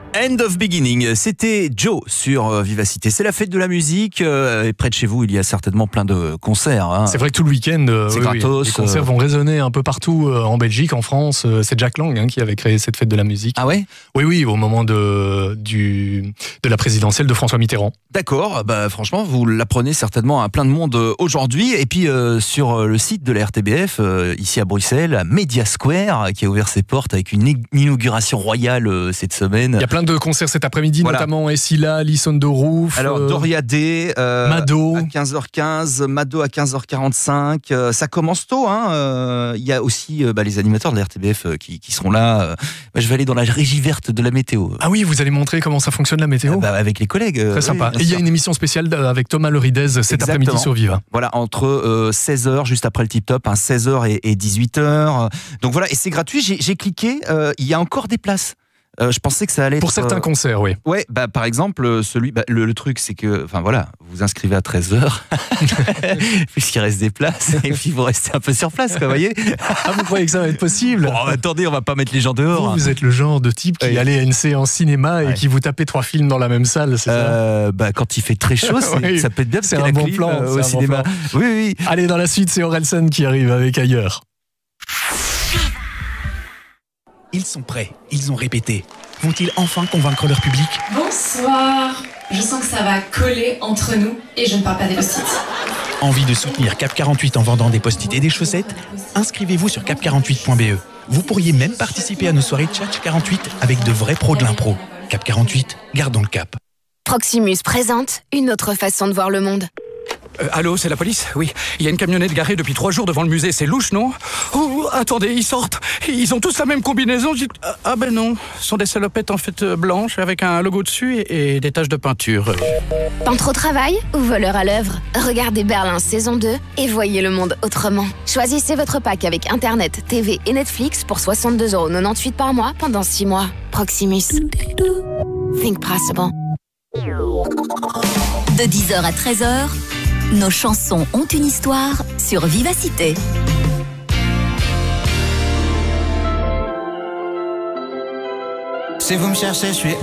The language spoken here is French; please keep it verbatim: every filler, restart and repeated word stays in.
End of Beginning, c'était Joe sur Vivacité. C'est la fête de la musique euh, et près de chez vous, il y a certainement plein de concerts. Hein. C'est vrai que tout le week-end, euh, c'est oui, gratos. oui, les concerts euh... vont résonner un peu partout euh, en Belgique, en France. Euh, c'est Jack Lang hein, qui avait créé cette fête de la musique. Ah ouais ? Oui, oui, au moment de, du, de la présidentielle de François Mitterrand. D'accord, bah franchement, vous l'apprenez certainement à plein de monde aujourd'hui. Et puis euh, sur le site de la R T B F, euh, ici à Bruxelles, Media Square, qui a ouvert ses portes avec une inauguration royale euh, cette semaine. Il y a plein de concerts cet après-midi, voilà. Notamment Essila, Listen de Roof. Alors euh, Doria Day, euh, Mado à quinze heures quinze, Mado à quinze heures quarante-cinq. Euh, ça commence tôt. Hein, euh, il y a aussi euh, bah, les animateurs de la R T B F euh, qui, qui seront là. Euh, bah, je vais aller dans la régie verte de la météo. Ah oui, vous allez montrer comment ça fonctionne la météo. euh, bah, Avec les collègues. Très oui, sympa. Et il y a une émission spéciale avec Thomas Leridez cet Exactement. après-midi sur Viva. Voilà, entre euh, seize heures, juste après le tip-top, hein, seize heures et, et dix-huit heures. Donc voilà, et c'est gratuit. J'ai, j'ai cliqué, euh, il y a encore des places. Euh, je pensais que ça allait pour être, certains euh, concerts, oui. Ouais, bah par exemple celui, bah, le, le truc c'est que, enfin voilà, vous vous inscrivez à treize heures, puisqu'il reste des places, et puis vous restez un peu sur place, quoi, vous voyez. Ah, vous croyez que ça va être possible? Bon, attendez, on va pas mettre les gens dehors. Vous, vous êtes le genre de type qui ouais. allait à une séance cinéma et ouais. qui vous tapez trois films dans la même salle, c'est euh, ça? Bah quand il fait très chaud, oui. ça peut être bien. C'est un bon clim, plan euh, au cinéma. Bon plan. Oui, oui. Allez, dans la suite, c'est Orelsan qui arrive avec Ailleurs. Ils sont prêts, ils ont répété. Vont-ils enfin convaincre leur public? Bonsoir. Je sens que ça va coller entre nous et je ne parle pas des post-it. Envie de soutenir Cap quarante-huit en vendant des post-it et des chaussettes? Inscrivez-vous sur cap quarante-huit point b e. Vous pourriez même participer à nos soirées Tchatch quarante-huit avec de vrais pros de l'impro. Cap quarante-huit, gardons le cap. Proximus présente une autre façon de voir le monde. Euh, allô, c'est la police? Oui, il y a une camionnette garée depuis trois jours devant le musée, c'est louche, non? Oh, attendez, ils sortent. Ils ont tous la même combinaison. J'ai... Ah ben non, ce sont des salopettes en fait blanches avec un logo dessus et, et des taches de peinture. Peintre au travail ou voleur à l'œuvre? Regardez Berlin saison deux et voyez le monde autrement. Choisissez votre pack avec Internet, T V et Netflix pour soixante-deux euros quatre-vingt-dix-huit par mois pendant six mois. Proximus. Think possible. De dix heures à treize heures, nos chansons ont une histoire sur Vivacité. Si vous me cherchez, je suis